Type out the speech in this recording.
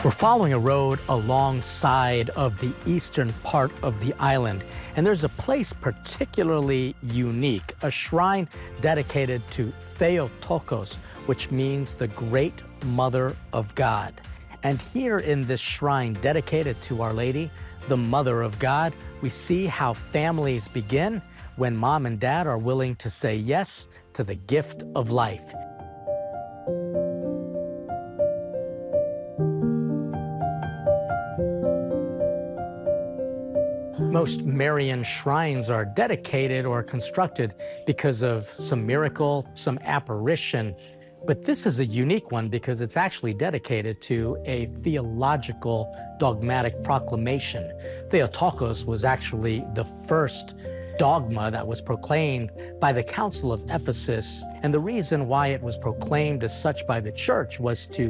We're following a road alongside of the eastern part of the island, and there's a place particularly unique, a shrine dedicated to Theotokos, which means the Great Mother of God. And here in this shrine dedicated to Our Lady, the Mother of God, we see how families begin when mom and dad are willing to say yes to the gift of life. Most Marian shrines are dedicated or constructed because of some miracle, some apparition. But this is a unique one because it's actually dedicated to a theological dogmatic proclamation. Theotokos was actually the first dogma that was proclaimed by the Council of Ephesus. And the reason why it was proclaimed as such by the church was to